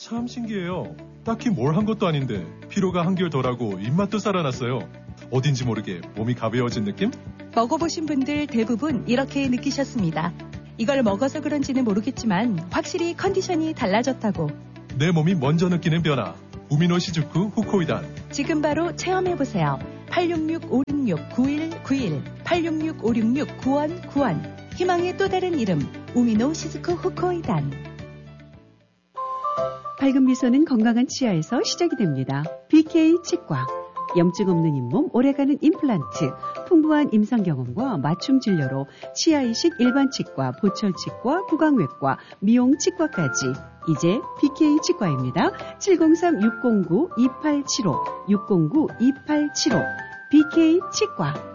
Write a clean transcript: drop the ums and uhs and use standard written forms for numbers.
참 신기해요. 딱히 뭘 한 것도 아닌데 피로가 한결 덜하고 입맛도 살아났어요. 어딘지 모르게 몸이 가벼워진 느낌? 먹어보신 분들 대부분 이렇게 느끼셨습니다. 이걸 먹어서 그런지는 모르겠지만 확실히 컨디션이 달라졌다고. 내 몸이 먼저 느끼는 변화. 우미노 시즈쿠 후코이단. 지금 바로 체험해보세요. 866-566-9191 866-566-9191 희망의 또 다른 이름 우미노 시즈쿠 후코이단. 밝은 미소는 건강한 치아에서 시작이 됩니다. BK 치과. 염증 없는 잇몸, 오래가는 임플란트, 풍부한 임상 경험과 맞춤 진료로 치아 이식 일반 치과, 보철 치과, 구강외과, 미용 치과까지. 이제 BK 치과입니다. 703-609-2875, 609-2875, BK 치과.